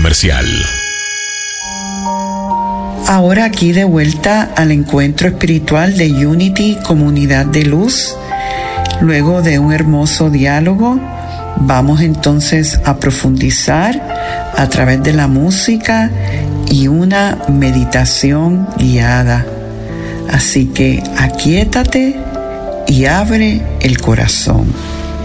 comercial. Ahora aquí de vuelta al encuentro espiritual de Unity, Comunidad de Luz. Luego de un hermoso diálogo, vamos entonces a profundizar a través de la música y una meditación guiada. Así que aquíétate y abre el corazón.